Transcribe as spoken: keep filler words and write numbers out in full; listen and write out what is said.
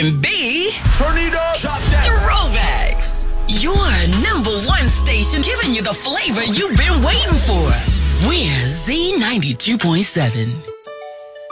can be Turn it up. Drop that. Throwbacks. Your number one station giving you the flavor you've been waiting for. We're Z ninety-two point seven.